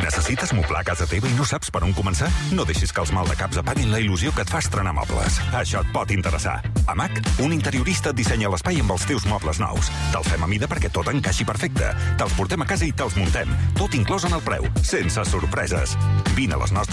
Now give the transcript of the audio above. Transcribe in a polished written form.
Necessites moblar a casa teva i no saps per on començar? No deixis que els maldecaps apaguin la il·lusió que et fa estrenar mobles. Això et pot interessar. A MAC, un interiorista et dissenya l'espai amb els teus mobles nous. Te'ls fem a mida perquè tot encaixi perfecte. Te'ls portem a casa i te'ls muntem. Tot inclòs en el preu, sense sorpreses. Vine a les nostres